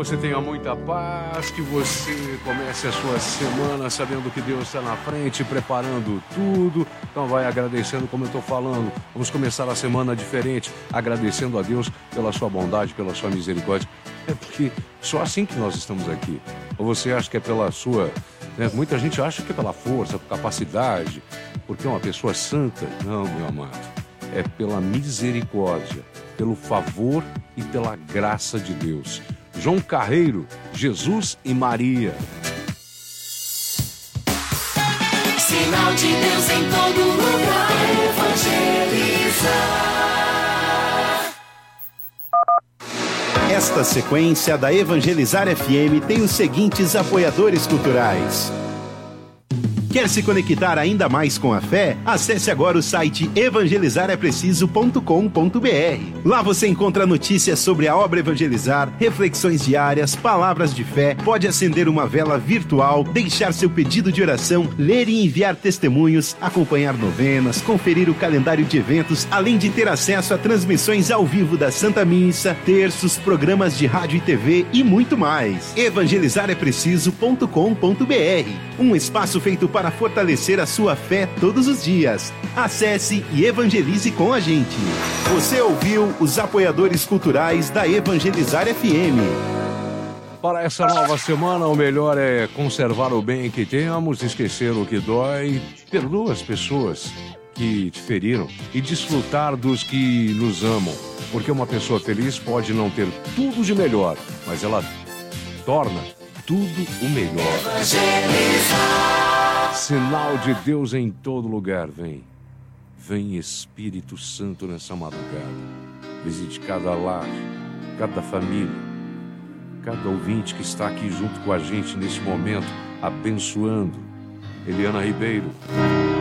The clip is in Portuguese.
você tenha muita paz, que você comece a sua semana sabendo que Deus está na frente, preparando tudo. Então vai agradecendo, como eu estou falando. Vamos começar a semana diferente, agradecendo a Deus pela sua bondade, pela sua misericórdia. É porque só assim que nós estamos aqui. Ou você acha que é pela sua... Né? Muita gente acha que é pela força, capacidade, porque é uma pessoa santa. Não, meu amado. É pela misericórdia, pelo favor e pela graça de Deus. João Carreiro, Jesus e Maria. Sinal de Deus em todo lugar, evangelizar. Esta sequência da Evangelizar FM tem os seguintes apoiadores culturais. Quer se conectar ainda mais com a fé? Acesse agora o site evangelizarepreciso.com.br. Lá você encontra notícias sobre a obra Evangelizar, reflexões diárias, palavras de fé, pode acender uma vela virtual, deixar seu pedido de oração, ler e enviar testemunhos, acompanhar novenas, conferir o calendário de eventos, além de ter acesso a transmissões ao vivo da Santa Missa, terços, programas de rádio e TV e muito mais. evangelizarepreciso.com.br. Um espaço feito para fortalecer a sua fé todos os dias. Acesse e evangelize com a gente. Você ouviu os apoiadores culturais da Evangelizar FM. Para essa nova semana, o melhor é conservar o bem que temos, esquecer o que dói, perdoa as pessoas que te feriram e desfrutar dos que nos amam. Porque uma pessoa feliz pode não ter tudo de melhor, mas ela torna tudo o melhor. Sinal de Deus em todo lugar. Vem Espírito Santo nessa madrugada. Visite cada lar, cada família, cada ouvinte que está aqui junto com a gente nesse momento, abençoando. Eliana Ribeiro,